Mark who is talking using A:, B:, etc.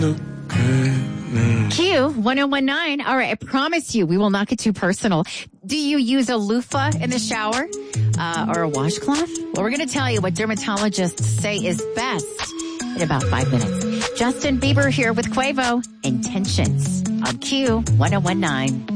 A: Q1019. All right, I promise you, we will not get too personal. Do you use a loofah in the shower or a washcloth? Well, we're going to tell you what dermatologists say is best in about 5 minutes. Justin Bieber here with Quavo. Intentions on Q1019.